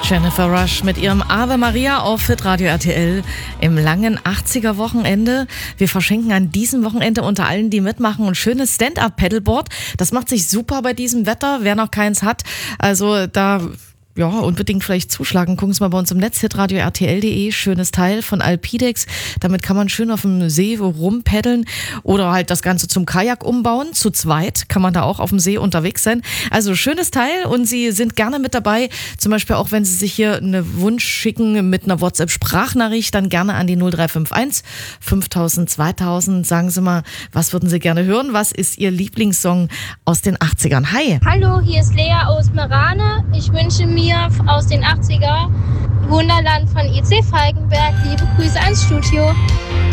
Jennifer Rush mit ihrem Ave Maria auf Hitradio RTL im langen 80er-Wochenende. Wir verschenken an diesem Wochenende unter allen, die mitmachen, ein schönes Stand-Up-Paddleboard. Das macht sich super bei diesem Wetter, wer noch keins hat. Also da... Ja, unbedingt vielleicht zuschlagen. Gucken Sie mal bei uns im Netz, hitradio rtl.de. Schönes Teil von Alpidex. Damit kann man schön auf dem See rumpaddeln oder halt das Ganze zum Kajak umbauen. Zu zweit kann man da auch auf dem See unterwegs sein. Also schönes Teil und Sie sind gerne mit dabei. Zum Beispiel auch, wenn Sie sich hier einen Wunsch schicken mit einer WhatsApp-Sprachnachricht, dann gerne an die 0351 5000 2000. Sagen Sie mal, was würden Sie gerne hören? Was ist Ihr Lieblingssong aus den 80ern? Hi! Hallo, hier ist Lea aus Merane. Ich wünsche mir aus den 80er Wunderland von EC Falkenberg. Liebe Grüße ans Studio.